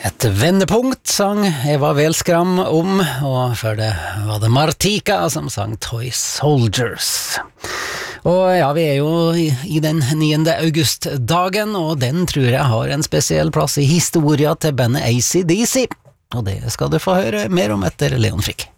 Et vendepunkt sang Eva Welskram om, og før det var det Martika som sang Toy Soldiers. Og ja, vi er jo i den 9. august-dagen, og den tror jeg har en spesiell plass i historia til bandet AC/DC. Og det skal du få høre mer om etter Leon Frick.